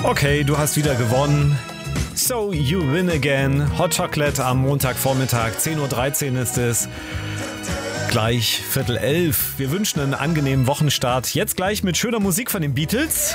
Okay, du hast wieder gewonnen. So you win again. Hot Chocolate am Montagvormittag, 10.13 Uhr ist es. Gleich 10:15. Wir wünschen einen angenehmen Wochenstart. Jetzt gleich mit schöner Musik von den Beatles.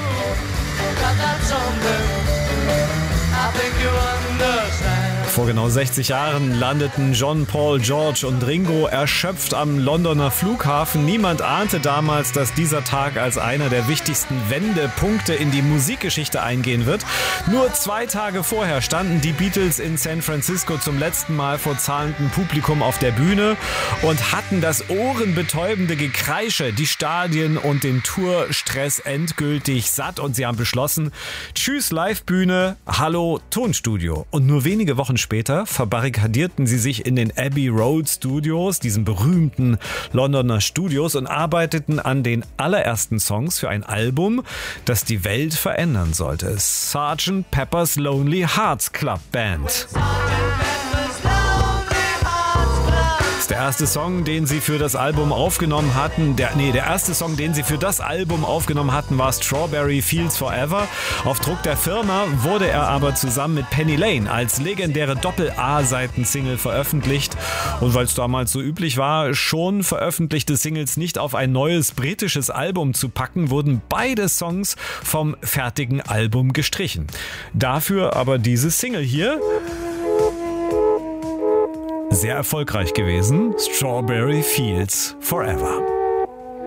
Vor genau 60 Jahren landeten John, Paul, George und Ringo erschöpft am Londoner Flughafen. Niemand ahnte damals, dass dieser Tag als einer der wichtigsten Wendepunkte in die Musikgeschichte eingehen wird. Nur 2 Tage vorher standen die Beatles in San Francisco zum letzten Mal vor zahlendem Publikum auf der Bühne und hatten das ohrenbetäubende Gekreische, die Stadien und den Tourstress endgültig satt. Und sie haben beschlossen, tschüss Livebühne, hallo Tonstudio. Und nur wenige Wochen später verbarrikadierten sie sich in den Abbey Road Studios, diesen berühmten Londoner Studios, und arbeiteten an den allerersten Songs für ein Album, das die Welt verändern sollte. Sgt. Pepper's Lonely Hearts Club Band. Der erste Song, den sie für das Album aufgenommen hatten, der erste Song, den sie für das Album aufgenommen hatten, war Strawberry Fields Forever. Auf Druck der Firma wurde er aber zusammen mit Penny Lane als legendäre Doppel-A-Seiten-Single veröffentlicht. Und weil es damals so üblich war, schon veröffentlichte Singles nicht auf ein neues britisches Album zu packen, wurden beide Songs vom fertigen Album gestrichen. Dafür aber diese Single hier. Sehr erfolgreich gewesen. Strawberry Fields Forever.